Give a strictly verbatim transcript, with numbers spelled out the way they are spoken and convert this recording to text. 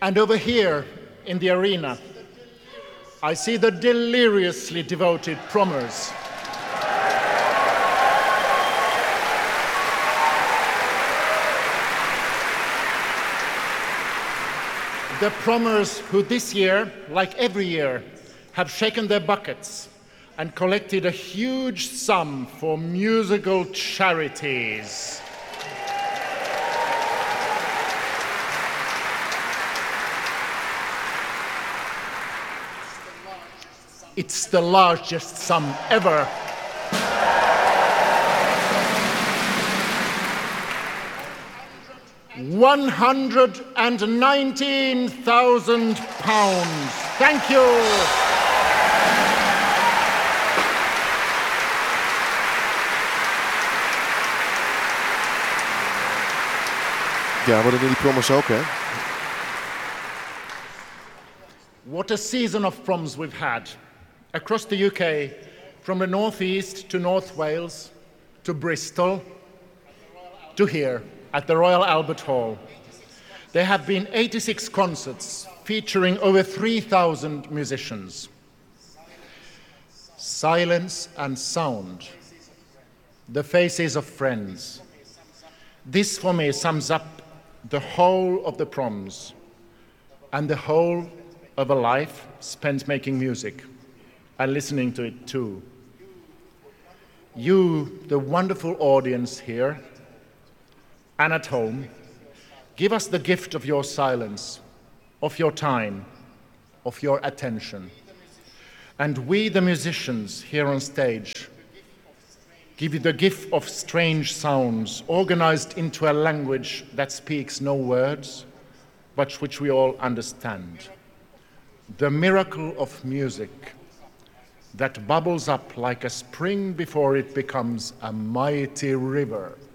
And over here in the arena, I see the deliriously devoted promers. The promers who this year, like every year, have shaken their buckets and collected a huge sum for musical charities. It's the largest sum ever. one hundred nineteen thousand pounds. Thank you. Ja, we doen die promo's ook, hè? What a season of proms we've had across the U K, from the northeast to North Wales, to Bristol, to here at the Royal Albert Hall. There have been eighty-six concerts featuring over three thousand musicians. Silence and sound, the faces of friends. This for me sums up the whole of the proms and the whole of a life spent making music and listening to it too. You, the wonderful audience here and at home, give us the gift of your silence, of your time, of your attention. And we, the musicians here on stage, give you the gift of strange sounds, organized into a language that speaks no words, but which we all understand. The miracle of music that bubbles up like a spring before it becomes a mighty river.